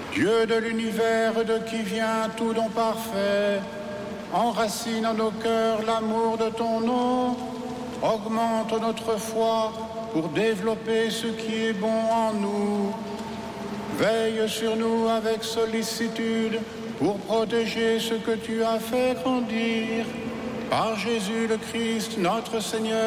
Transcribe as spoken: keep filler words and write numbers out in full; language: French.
Dieu de l'univers de qui vient tout don parfait, enracine en nos cœurs l'amour de ton nom, augmente notre foi pour développer ce qui est bon en nous. Veille sur nous avec sollicitude pour protéger ce que tu as fait grandir. Par Jésus le Christ, notre Seigneur,